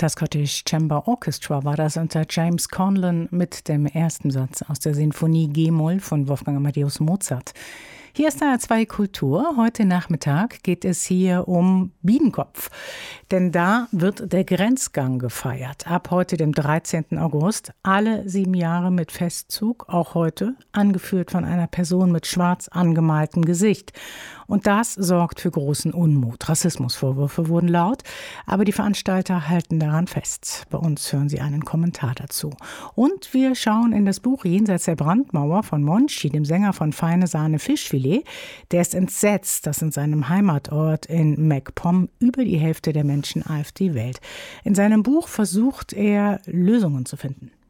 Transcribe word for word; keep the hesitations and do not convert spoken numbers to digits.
Das Scottish Chamber Orchestra war das unter James Conlon mit dem ersten Satz aus der Sinfonie G-Moll von Wolfgang Amadeus Mozart. Hier ist H R zwei Kultur. Heute Nachmittag geht es hier um Biedenkopf. Denn da wird der Grenzgang gefeiert. Ab heute, dem dreizehnten August. Alle sieben Jahre mit Festzug. Auch heute angeführt von einer Person mit schwarz angemaltem Gesicht. Und das sorgt für großen Unmut. Rassismusvorwürfe wurden laut. Aber die Veranstalter halten daran fest. Bei uns hören Sie einen Kommentar dazu. Und wir schauen in das Buch Jenseits der Brandmauer von Monchi, dem Sänger von Feine Sahne Fischfilet. Der ist entsetzt, dass in seinem Heimatort in MacPom über die Hälfte der Menschen AfD wählt. In seinem Buch versucht er, Lösungen zu finden.